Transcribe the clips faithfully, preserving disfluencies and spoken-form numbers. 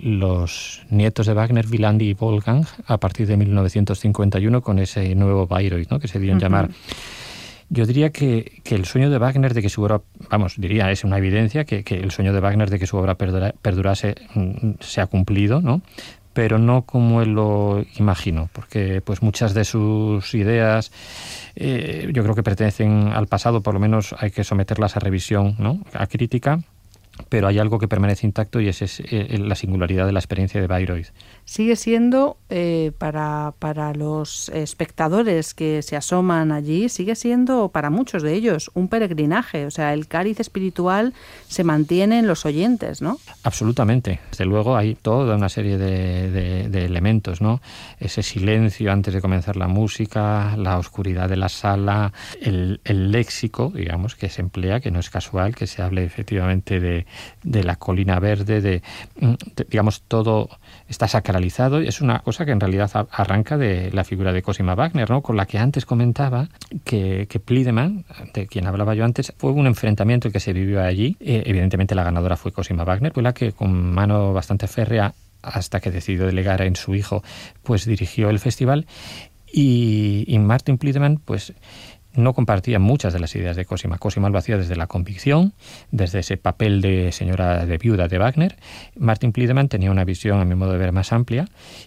los nietos de Wagner, Wieland y Wolfgang, a partir de mil novecientos cincuenta y uno, con ese nuevo Bayreuth, ¿no?, que se dio en uh-huh. llamar. Yo diría que, que el sueño de Wagner de que su obra, vamos, diría, es una evidencia que, que el sueño de Wagner de que su obra perdura, perdurase se ha cumplido, ¿no?, pero no como él lo imaginó, porque pues muchas de sus ideas eh, yo creo que pertenecen al pasado, por lo menos hay que someterlas a revisión, ¿no?, a crítica, pero hay algo que permanece intacto y esa es eh, la singularidad de la experiencia de Bayreuth. Sigue siendo, eh, para, para los espectadores que se asoman allí, sigue siendo para muchos de ellos un peregrinaje. O sea, el cáliz espiritual se mantiene en los oyentes, ¿no? Absolutamente. Desde luego hay toda una serie de, de, de elementos, ¿no? Ese silencio antes de comenzar la música, la oscuridad de la sala, el, el léxico, digamos, que se emplea, que no es casual, que se hable efectivamente de, de la colina verde, de, de digamos, todo está sacralizado, y es una cosa que en realidad arranca de la figura de Cosima Wagner, ¿no?, con la que antes comentaba que, que Plidemann, de quien hablaba yo antes, fue un enfrentamiento el que se vivió allí. Eh, evidentemente la ganadora fue Cosima Wagner, fue la que con mano bastante férrea, hasta que decidió delegar en su hijo, pues dirigió el festival, y, y Martin Plidemann, pues no compartía muchas de las ideas de Cosima. Cosima lo hacía desde la convicción, desde ese papel de señora de viuda de Wagner. Martin Plidemann tenía una visión, a mi modo de ver, más amplia,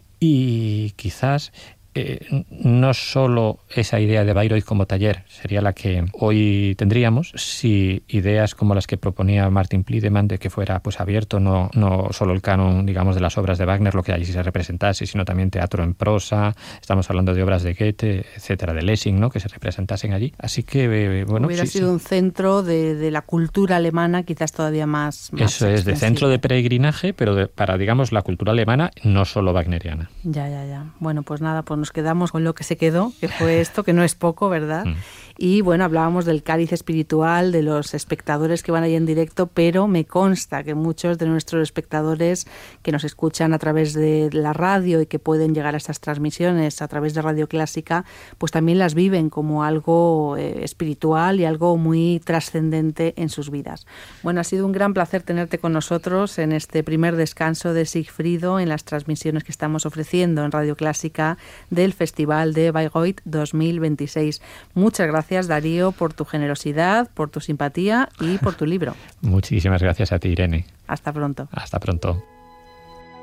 y quizás eh, no solo esa idea de Bayreuth como taller sería la que hoy tendríamos, si ideas como las que proponía Martin Plidemann, de que fuera pues abierto, no, no solo el canon, digamos, de las obras de Wagner, lo que allí se representase, sino también teatro en prosa, estamos hablando de obras de Goethe, etcétera, de Lessing, ¿no?, que se representasen allí. Así que, eh, bueno... Hubiera sí, sido sí. un centro de, de la cultura alemana, quizás todavía más... más Eso es, de centro de peregrinaje, pero de, para, digamos, la cultura alemana, no solo wagneriana. Ya, ya, ya. Bueno, pues nada, pues nos quedamos con lo que se quedó, que fue esto, que no es poco, ¿verdad? Mm. Y bueno, hablábamos del cáliz espiritual, de los espectadores que van ahí en directo, pero me consta que muchos de nuestros espectadores que nos escuchan a través de la radio y que pueden llegar a estas transmisiones a través de Radio Clásica, pues también las viven como algo eh, espiritual y algo muy trascendente en sus vidas. Bueno, ha sido un gran placer tenerte con nosotros en este primer descanso de Sigfrido en las transmisiones que estamos ofreciendo en Radio Clásica del Festival de Bayreuth dos mil veintiséis. Muchas gracias, Darío, por tu generosidad, por tu simpatía y por tu libro. Muchísimas gracias a ti, Irene. Hasta pronto. Hasta pronto.